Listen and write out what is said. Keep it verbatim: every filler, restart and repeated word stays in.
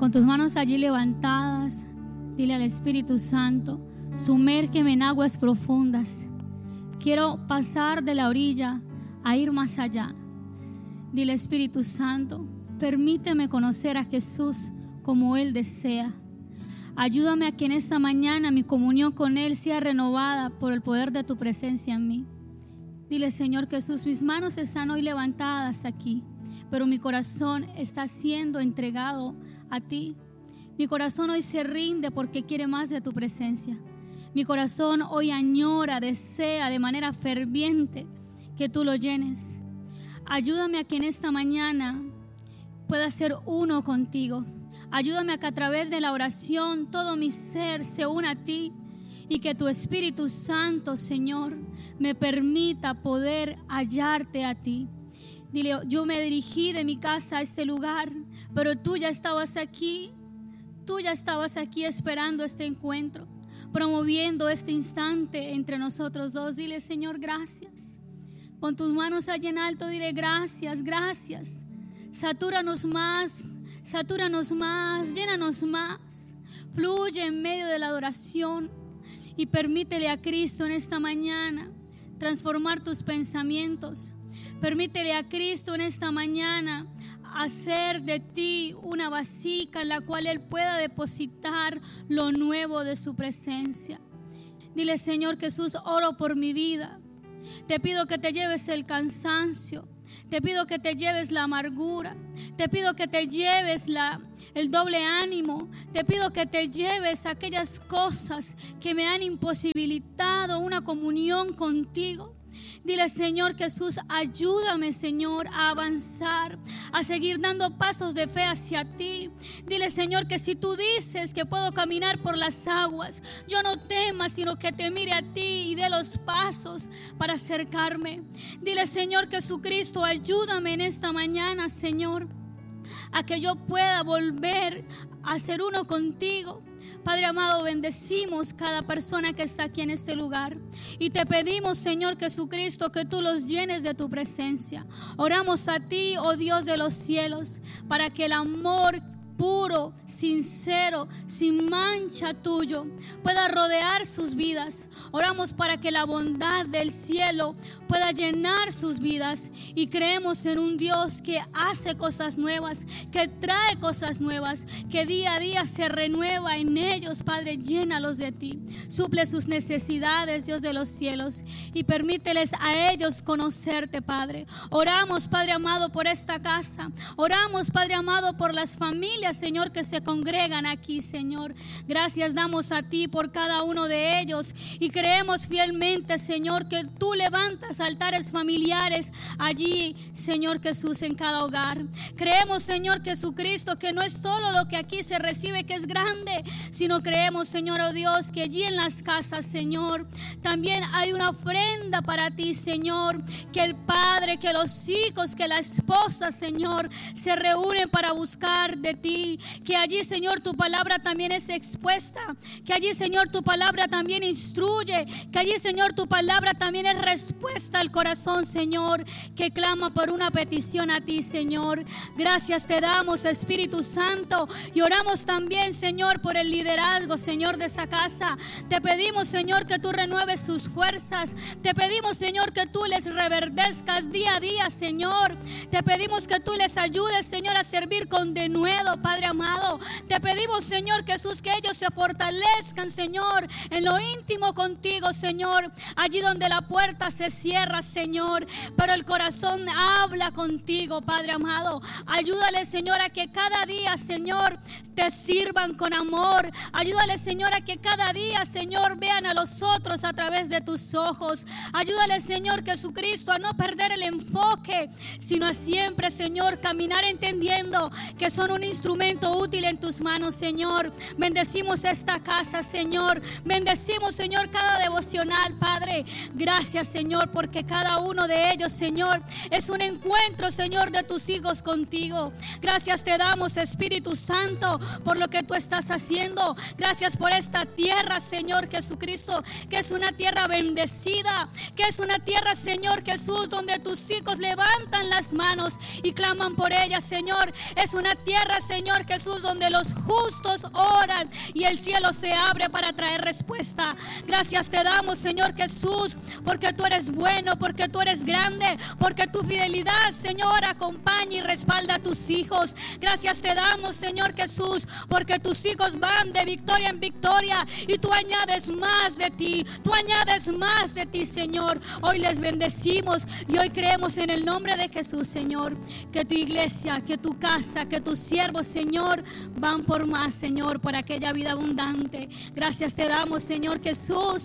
Con tus manos allí levantadas, dile al Espíritu Santo: sumérgeme en aguas profundas. Quiero pasar de la orilla a ir más allá. Dile: Espíritu Santo, permíteme conocer a Jesús como Él desea. Ayúdame a que en esta mañana mi comunión con Él sea renovada por el poder de tu presencia en mí. Dile: Señor Jesús, mis manos están hoy levantadas aquí, pero mi corazón está siendo entregado a ti. Mi corazón hoy se rinde porque quiere más de tu presencia. Mi corazón hoy añora, desea de manera ferviente que tú lo llenes. Ayúdame a que en esta mañana pueda ser uno contigo. Ayúdame a que a través de la oración todo mi ser se una a ti y que tu Espíritu Santo, Señor, me permita poder hallarte a ti. Dile: yo me dirigí de mi casa a este lugar, pero tú ya estabas aquí. Tú ya estabas aquí esperando este encuentro, promoviendo este instante entre nosotros dos. Dile: Señor, gracias. Pon tus manos allí en alto, dile: gracias, gracias. Satúranos más, satúranos más, llénanos más. Fluye en medio de la adoración y permítele a Cristo en esta mañana transformar tus pensamientos. Permítele a Cristo en esta mañana hacer de ti una vasija en la cual Él pueda depositar lo nuevo de su presencia. Dile: Señor Jesús, oro por mi vida. Te pido que te lleves el cansancio. Te pido que te lleves la amargura. Te pido que te lleves la, el doble ánimo. Te pido que te lleves aquellas cosas que me han imposibilitado una comunión contigo. Dile: Señor Jesús, ayúdame, Señor, a avanzar, a seguir dando pasos de fe hacia ti. Dile: Señor, que si tú dices que puedo caminar por las aguas, yo no tema, sino que te mire a ti y dé los pasos para acercarme. Dile: Señor Jesucristo, ayúdame en esta mañana, Señor, a que yo pueda volver a ser uno contigo. Padre amado, bendecimos cada persona que está aquí en este lugar y te pedimos, Señor Jesucristo, que tú los llenes de tu presencia. Oramos a ti, oh Dios de los cielos, para que el amor puro, sincero, sin mancha tuyo pueda rodear sus vidas. Oramos para que la bondad del cielo pueda llenar sus vidas y creemos en un Dios que hace cosas nuevas, que trae cosas nuevas, que día a día se renueva en ellos. Padre, llénalos de ti, suple sus necesidades, Dios de los cielos, y permíteles a ellos conocerte, Padre. Oramos, Padre amado, por esta casa. Oramos, Padre amado, por las familias, Señor, que se congregan aquí, Señor. Gracias damos a ti por cada uno de ellos y creemos fielmente, Señor, que tú levantas altares familiares allí, Señor Jesús, en cada hogar. Creemos, Señor Jesucristo, que no es solo lo que aquí se recibe que es grande, sino creemos, Señor, oh Dios, que allí en las casas, Señor, también hay una ofrenda para ti, Señor, que el Padre, que los hijos, que la esposa, Señor, se reúnen para buscar de ti. Que allí, Señor, tu palabra también es expuesta. Que allí, Señor, tu palabra también instruye. Que allí, Señor, tu palabra también es respuesta al corazón, Señor, que clama por una petición a ti, Señor. Gracias te damos, Espíritu Santo, y oramos también, Señor, por el liderazgo, Señor, de esta casa. Te pedimos, Señor, que tú renueves sus fuerzas. Te pedimos, Señor, que tú les reverdezcas día a día, Señor. Te pedimos que tú les ayudes, Señor, a servir con denuedo, Padre amado. Te pedimos, Señor Jesús, que ellos se fortalezcan, Señor, en lo íntimo contigo, Señor. Allí donde la puerta se cierra, Señor, pero el corazón habla contigo, Padre amado. Ayúdale, Señor, a que cada día, Señor, te sirvan con amor. Ayúdale, Señor, a que cada día, Señor, vean a los otros a través de tus ojos. Ayúdale, Señor Jesucristo, a no perder el enfoque, sino a siempre, Señor, caminar entendiendo que son un instrumento útil en tus manos, Señor. Bendecimos esta casa, Señor. Bendecimos, Señor, cada devocional, Padre. Gracias, Señor, porque cada uno de ellos, Señor, es un encuentro, Señor, de tus hijos contigo. Gracias te damos, Espíritu Santo, por lo que tú estás haciendo. Gracias por esta tierra, Señor Jesucristo, que es una tierra bendecida, que es una tierra, Señor Jesús, donde tus hijos levantan las manos y claman por ella, Señor. Es una tierra, Señor Jesús, donde los justos oran y el cielo se abre para traer respuesta. Gracias te damos, Señor Jesús, porque tú eres bueno, porque tú eres grande, porque tu fidelidad, Señor, acompaña y respalda a tus hijos. Gracias te damos, Señor Jesús, porque tus hijos van de victoria en victoria y tú añades más de ti, tú añades más de ti, Señor. Hoy les bendecimos y hoy creemos en el nombre de Jesús, Señor, que tu iglesia, que tu casa, que tus siervos, Señor, van por más, Señor, por aquella vida abundante. Gracias te damos, Señor Jesús.